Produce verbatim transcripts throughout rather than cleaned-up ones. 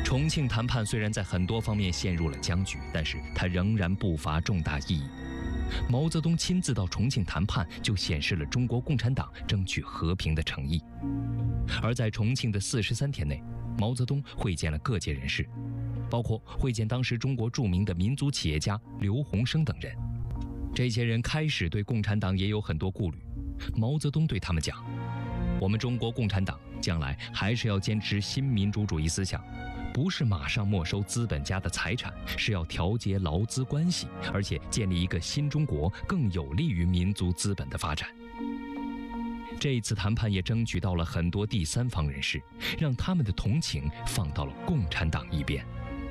重庆谈判虽然在很多方面陷入了僵局，但是它仍然不乏重大意义。毛泽东亲自到重庆谈判，就显示了中国共产党争取和平的诚意。而在重庆的四十三天内，毛泽东会见了各界人士，包括会见当时中国著名的民族企业家刘鸿生等人。这些人开始对共产党也有很多顾虑，毛泽东对他们讲：我们中国共产党将来还是要坚持新民主主义思想，不是马上没收资本家的财产，是要调节劳资关系，而且建立一个新中国，更有利于民族资本的发展。这一次谈判也争取到了很多第三方人士，让他们的同情放到了共产党一边。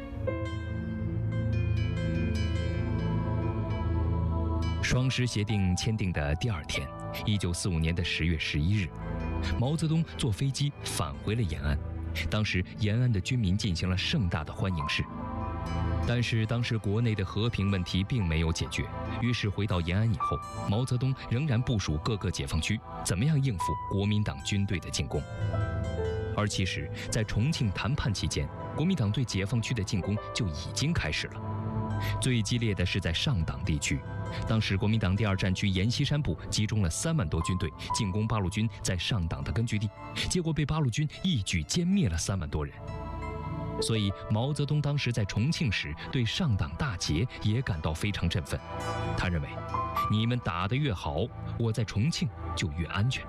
双十协定签订的第二天，一九四五年的十月十一日，毛泽东坐飞机返回了延安。当时延安的军民进行了盛大的欢迎式，但是当时国内的和平问题并没有解决，于是回到延安以后，毛泽东仍然部署各个解放区怎么样应付国民党军队的进攻。而其实在重庆谈判期间，国民党对解放区的进攻就已经开始了。最激烈的是在上党地区，当时国民党第二战区阎锡山部集中了三万多军队进攻八路军在上党的根据地，结果被八路军一举歼灭了三万多人。所以毛泽东当时在重庆时对上党大捷也感到非常振奋，他认为你们打得越好，我在重庆就越安全。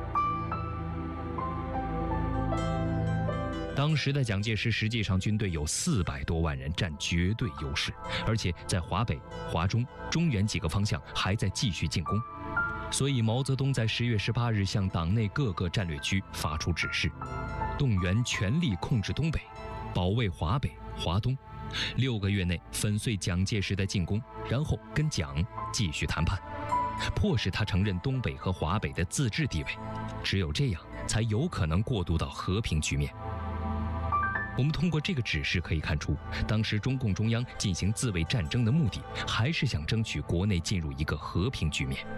当时的蒋介石实际上军队有四百多万人，占绝对优势，而且在华北、华中、中原几个方向还在继续进攻。所以毛泽东在十月十八日向党内各个战略区发出指示，动员全力控制东北，保卫华北、华东，六个月内粉碎蒋介石的进攻，然后跟蒋继续谈判，迫使他承认东北和华北的自治地位，只有这样才有可能过渡到和平局面。我们通过这个指示可以看出，当时中共中央进行自卫战争的目的，还是想争取国内进入一个和平局面。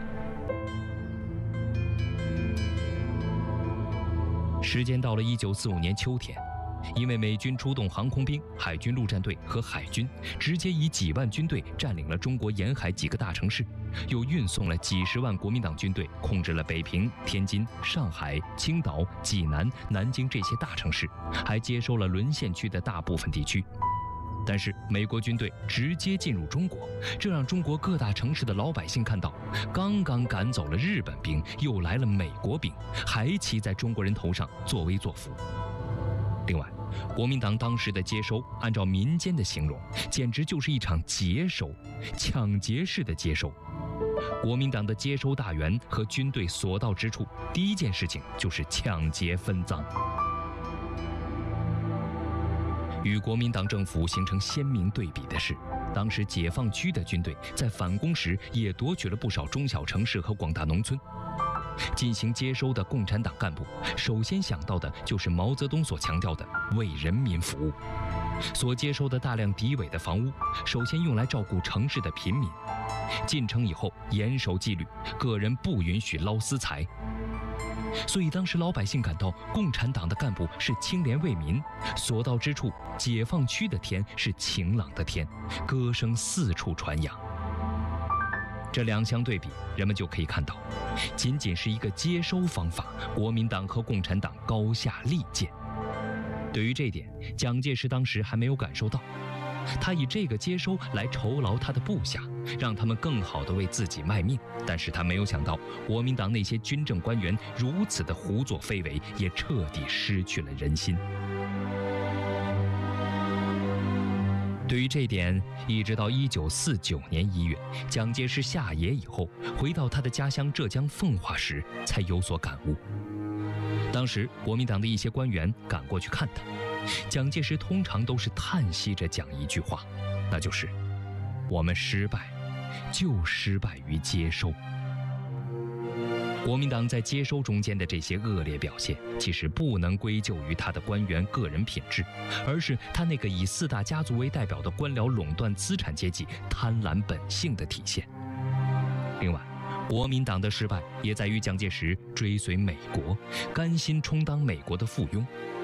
时间到了一九四五年秋天，因为美军出动航空兵、海军陆战队和海军，直接以几万军队占领了中国沿海几个大城市，又运送了几十万国民党军队，控制了北平、天津、上海、青岛、济南、南京这些大城市，还接收了沦陷区的大部分地区。但是美国军队直接进入中国，这让中国各大城市的老百姓看到，刚刚赶走了日本兵，又来了美国兵，还骑在中国人头上作威作福。另外，国民党当时的接收，按照民间的形容，简直就是一场劫收，抢劫式的接收。国民党的接收大员和军队所到之处，第一件事情就是抢劫分赃。与国民党政府形成鲜明对比的是，当时解放区的军队在反攻时也夺取了不少中小城市和广大农村。进行接收的共产党干部，首先想到的就是毛泽东所强调的为人民服务。所接收的大量敌伪的房屋，首先用来照顾城市的贫民。进城以后严守纪律，个人不允许捞私财。所以当时老百姓感到共产党的干部是清廉为民，所到之处，解放区的天是晴朗的天，歌声四处传扬。这两相对比，人们就可以看到，仅仅是一个接收方法，国民党和共产党高下立见。对于这一点，蒋介石当时还没有感受到，他以这个接收来酬劳他的部下，让他们更好地为自己卖命。但是他没有想到，国民党那些军政官员如此的胡作非为，也彻底失去了人心。对于这一点，一直到一九四九年一月，蒋介石下野以后，回到他的家乡浙江奉化时，才有所感悟。当时国民党的一些官员赶过去看他，蒋介石通常都是叹息着讲一句话，那就是我们失败，就失败于接收。国民党在接收中间的这些恶劣表现，其实不能归咎于他的官员个人品质，而是他那个以四大家族为代表的官僚垄断资产阶级贪婪本性的体现。另外，国民党的失败也在于蒋介石追随美国，甘心充当美国的附庸。